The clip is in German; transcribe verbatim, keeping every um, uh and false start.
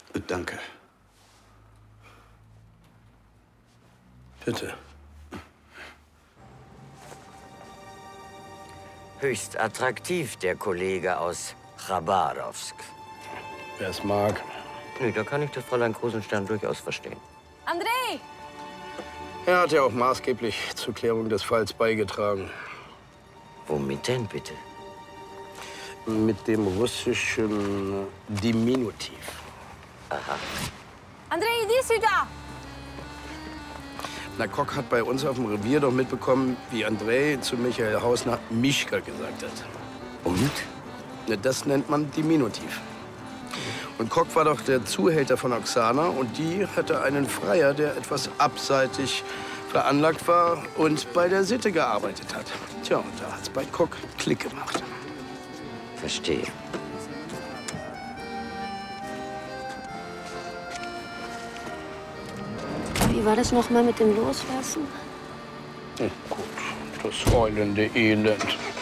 Danke. Bitte. Höchst attraktiv, der Kollege aus Chabarowsk. Wer es mag. Nee, da kann ich das Fräulein Krusenstern durchaus verstehen. Andrei! Er hat ja auch maßgeblich zur Klärung des Falls beigetragen. Womit denn, bitte? Mit dem russischen Diminutiv. Aha. Andrei, иди сюда! Na, Kock hat bei uns auf dem Revier doch mitbekommen, wie Andrei zu Michael Hausner Mischka gesagt hat. Und? Na, das nennt man Diminutiv. Und Kock war doch der Zuhälter von Oksana und die hatte einen Freier, der etwas abseitig veranlagt war und bei der Sitte gearbeitet hat. Tja, und da hat's bei Kock Klick gemacht. Verstehe. Wie war das noch mal mit dem Loslassen? Hm, gut, das heulende Elend.